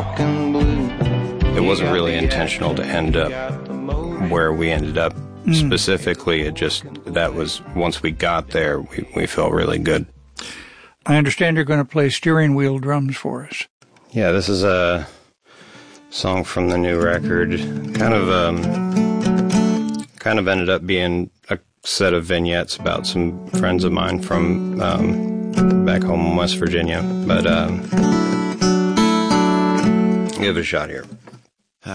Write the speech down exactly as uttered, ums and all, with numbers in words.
walking blue. It wasn't really intentional to end up where we ended up. Mm. Specifically, it just, that was, once we got there, we, we felt really good. I understand you're going to play steering wheel drums for us. Yeah, this is a song from the new record. Kind of, um, kind of ended up being a set of vignettes about some friends of mine from um, back home in West Virginia. But um, give it a shot here.